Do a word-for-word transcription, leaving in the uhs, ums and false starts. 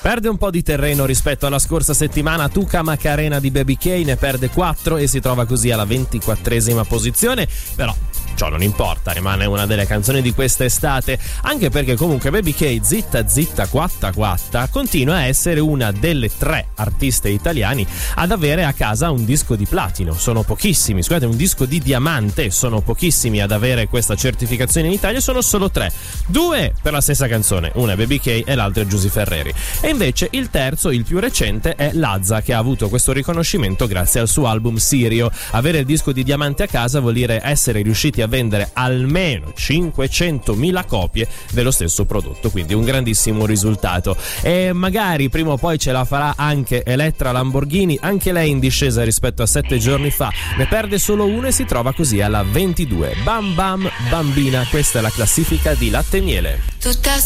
Perde un po' di terreno rispetto alla scorsa settimana. Tuca Macarena di Baby K ne perde quattro e si trova così alla ventiquattresima posizione, però ciò non importa, rimane una delle canzoni di questa estate, anche perché comunque Baby K, zitta zitta quatta quatta, continua a essere una delle tre artiste italiani ad avere a casa un disco di platino. Sono pochissimi, scusate, un disco di diamante, sono pochissimi ad avere questa certificazione in Italia, sono solo tre, due per la stessa canzone, una è Baby K e l'altra è Giusy Ferreri. E invece il terzo, il più recente, è Lazza, che ha avuto questo riconoscimento grazie al suo album Sirio. Avere il disco di diamante a casa vuol dire essere riusciti a vendere almeno cinquecentomila copie dello stesso prodotto, quindi un grandissimo risultato. E magari prima o poi ce la farà anche Elettra Lamborghini, anche lei in discesa rispetto a sette giorni fa, ne perde solo uno e si trova così alla ventidue. Bam bam bambina, questa è la classifica di Latte e Miele. Tutta